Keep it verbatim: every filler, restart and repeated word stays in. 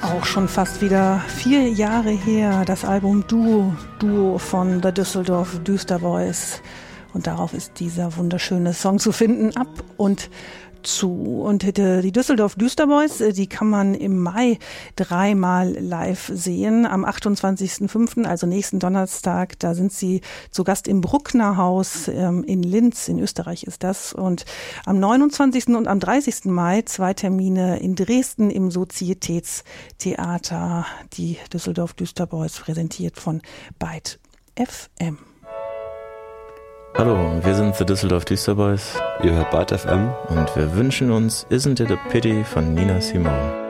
Auch schon fast wieder vier Jahre her, das Album Duo, Duo von The Düsseldorf Düsterboys. Und darauf ist dieser wunderschöne Song zu finden, Ab und zu. Und die Düsseldorf Düsterboys, die kann man im Mai dreimal live sehen. Am achtundzwanzigsten fünften, also nächsten Donnerstag, da sind sie zu Gast im Bruckner Haus ähm, in Linz, in Österreich ist das. Und am neunundzwanzigsten und am dreißigsten Mai zwei Termine in Dresden im Sozietätstheater. Die Düsseldorf Düsterboys, präsentiert von Byte F M. Hallo, wir sind The Düsseldorf Düsterboys. Ihr hört Byte F M. Und wir wünschen uns Isn't It a Pity von Nina Simone.